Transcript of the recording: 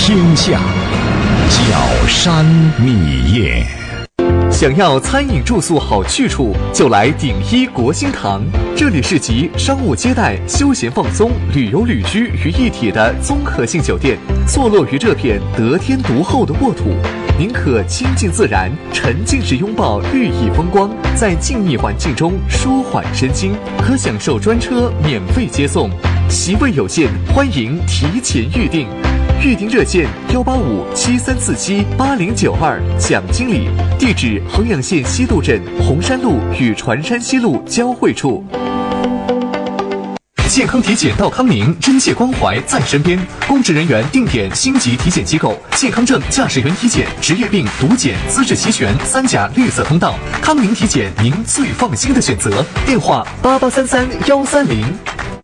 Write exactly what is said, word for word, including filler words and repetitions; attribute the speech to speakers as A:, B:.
A: 天下，角山米业。
B: 想要餐饮住宿好去处，就来鼎一国兴堂。这里是集商务接待、休闲放松、旅游旅居于一体的综合性酒店，坐落于这片得天独厚的沃土。您可亲近自然，沉浸式拥抱绿意风光，在静谧环境中舒缓身心，可享受专车免费接送。席位有限，欢迎提前预订。预订热线幺八五七三四七八零九二，蒋经理。地址：衡阳县西路镇红山路与船山西路交汇处。健康体检到康宁，真切关怀在身边。公职人员定点星级体检机构，健康证、驾驶员体检、职业病、毒检资质齐全，三甲绿色通道。康宁体检，您最放心的选择。电话：八八三三幺三零。